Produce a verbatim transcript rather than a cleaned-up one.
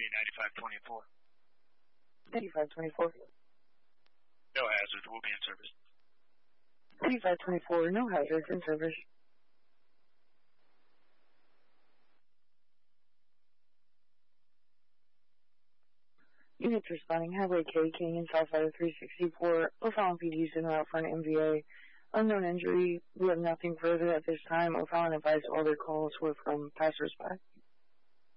County ninety-five twenty-four. ninety-five twenty-four. No hazards, we'll be in service. ninety-five twenty-four, no hazards, in service. Units responding, Highway K, Canyon Southside of three sixty-four, O'Fallon P D, sitting out for an M V A. Unknown injury, we have nothing further at this time. O'Fallon advised all their calls were from passersby.